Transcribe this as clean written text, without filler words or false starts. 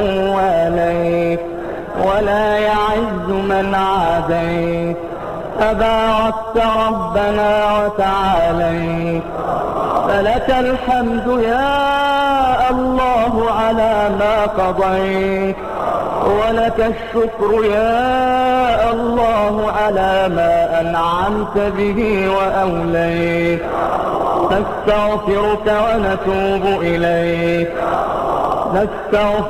واليت ولا يعز من عاديت. تباركت ربنا وتعاليت، فلك الحمد يا الله على ما قضيت، ولك الشكر يا الله على ما أنعمت به وأوليت. نستغفرك ونتوب إليك، نستغفرك